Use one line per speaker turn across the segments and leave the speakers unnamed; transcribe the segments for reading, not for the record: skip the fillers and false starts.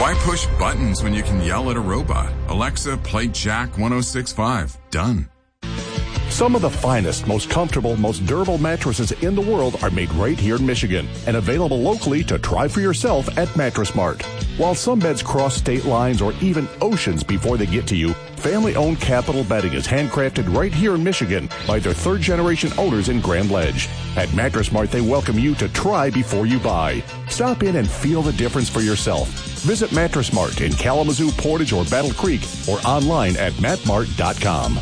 Why push buttons when you can yell at a robot? Alexa, play Jack 106.5. Done.
Some of the finest, most comfortable, most durable mattresses in the world are made right here in Michigan and available locally to try for yourself at Mattress Mart. While some beds cross state lines or even oceans before they get to you, family-owned Capital Bedding is handcrafted right here in Michigan by their third-generation owners in Grand Ledge. At Mattress Mart, they welcome you to try before you buy. Stop in and feel the difference for yourself. Visit Mattress Mart in Kalamazoo, Portage, or Battle Creek, or online at mattmart.com.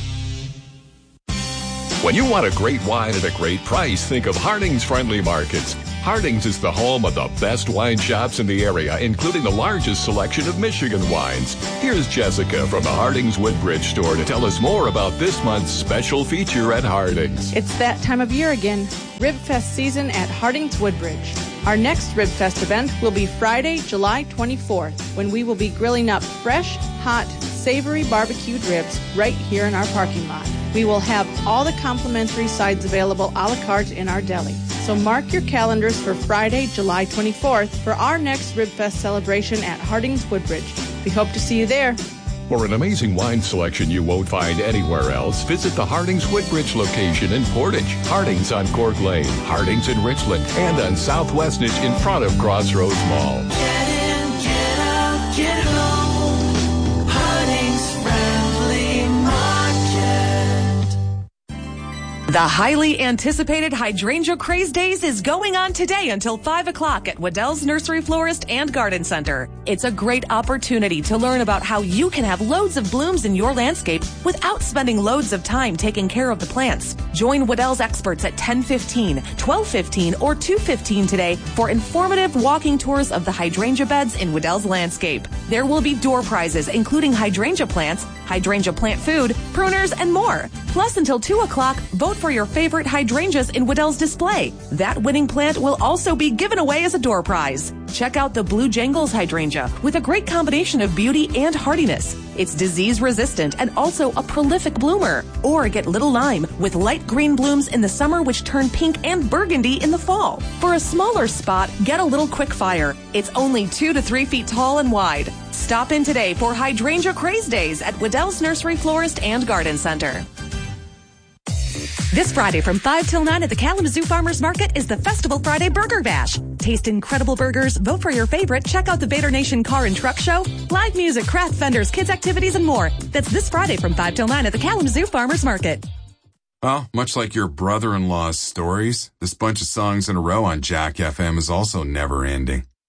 When you want a great wine at a great price, think of Harding's Friendly Markets. Harding's is the home of the best wine shops in the area, including the largest selection of Michigan wines. Here's Jessica from the Harding's Woodbridge store to tell us more about this month's special feature at Harding's.
It's that time of year again, Ribfest season at Harding's Woodbridge. Our next Ribfest event will be Friday, July 24th, when we will be grilling up fresh, hot, savory barbecued ribs right here in our parking lot. We will have all the complimentary sides available a la carte in our deli. So mark your calendars for Friday, July 24th for our next Ribfest celebration at Harding's Woodbridge. We hope to see you there.
For an amazing wine selection you won't find anywhere else, visit the Harding's Woodbridge location in Portage, Harding's on Cork Lane, Harding's in Richland, and on Southwest Niche in front of Crossroads Mall.
Get in, get out, get home. Harding's Friendly Market.
The highly anticipated Hydrangea Craze Days is going on today until 5 o'clock at Waddell's Nursery Florist and Garden Center. It's a great opportunity to learn about how you can have loads of blooms in your landscape without spending loads of time taking care of the plants. Join Waddell's experts at 10:15, 12:15, or 2:15 today for informative walking tours of the hydrangea beds in Waddell's landscape. There will be door prizes including hydrangea plants, hydrangea plant food, pruners, and more. Plus, until 2 o'clock, vote for your favorite hydrangeas in Waddell's display. That winning plant will also be given away as a door prize. Check out the Blue Jangles hydrangea with a great combination of beauty and hardiness. It's disease resistant and also a prolific bloomer. Or get Little Lime with light green blooms in the summer which turn pink and burgundy in the fall. For a smaller spot, get a Little Quickfire. It's only 2 to 3 feet tall and wide. Stop in today for Hydrangea Craze Days at Waddell's Nursery Florist and Garden Center. This Friday from 5 till 9 at the Kalamazoo Farmers Market is the Festival Friday Burger Bash. Taste incredible burgers, vote for your favorite, check out the Vader Nation Car and Truck Show, live music, craft vendors, kids activities, and more. That's this Friday from 5 till 9 at the Kalamazoo Farmers Market.
Well, much like your brother-in-law's stories, this bunch of songs in a row on Jack FM is also never ending.